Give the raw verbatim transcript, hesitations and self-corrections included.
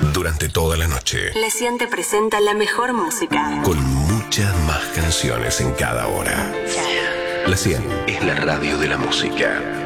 Durante toda la noche. La cien te presenta la mejor música. Con muchas más canciones en cada hora. La cien es la radio de la música.